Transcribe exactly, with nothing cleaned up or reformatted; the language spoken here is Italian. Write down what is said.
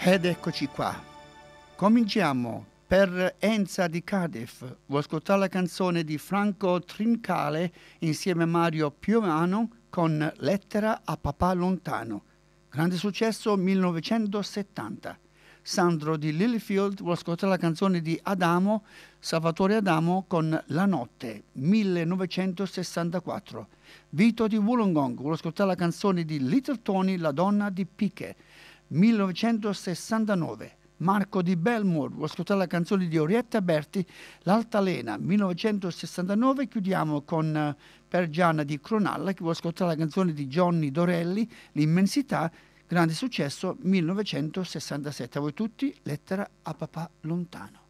Ed eccoci qua. Cominciamo. Per Enza di Cardiff, vuoi ascoltare la canzone di Franco Trincale insieme a Mario Piovano con Lettera a papà lontano. Grande successo millenovecentosettanta. Sandro di Lilyfield vuole ascoltare la canzone di Adamo, Salvatore Adamo con La notte, millenovecentosessantaquattro. Vito di Wollongong vuole ascoltare la canzone di Little Tony, La donna di Piche, millenovecentosessantanove. Marco di Belmore vuole ascoltare la canzone di Orietta Berti, L'altalena, millenovecentosessantanove. Chiudiamo con uh, per Gianna di Cronalla, che vuole ascoltare la canzone di Johnny Dorelli, L'immensità, grande successo, millenovecentosessantasette. A voi tutti, Lettera a papà lontano.